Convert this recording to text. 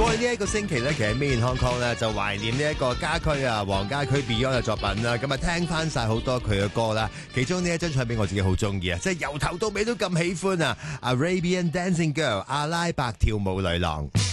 過去呢一個星期咧，其實 Made in Hong Kong 咧就懷念呢一個家駒啊，黃家駒 Beyond 嘅作品啦。咁啊，聽翻晒好多佢嘅歌啦。其中呢一張唱片我自己好中意啊，即係由頭到尾都咁喜歡啊。Arabian Dancing Girl 阿拉伯跳舞女郎。